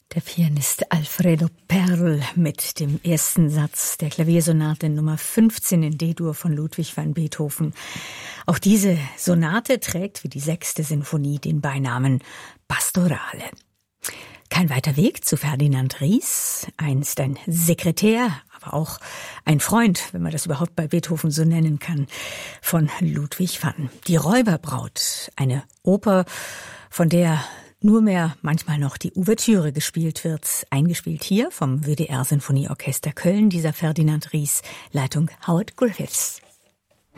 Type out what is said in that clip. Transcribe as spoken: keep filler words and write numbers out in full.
Der Pianist Alfredo Perl mit dem ersten Satz der Klaviersonate Nummer fünfzehn in D-Dur von Ludwig van Beethoven. Auch diese Sonate trägt wie die sechste Sinfonie den Beinamen Pastorale. Kein weiter Weg zu Ferdinand Ries, einst ein Sekretär, aber auch ein Freund, wenn man das überhaupt bei Beethoven so nennen kann, von Ludwig van. Die Räuberbraut, eine Oper, von der nur mehr manchmal noch die Ouvertüre gespielt wird, eingespielt hier vom W D R Sinfonieorchester Köln, dieser Ferdinand Ries, Leitung Howard Griffiths.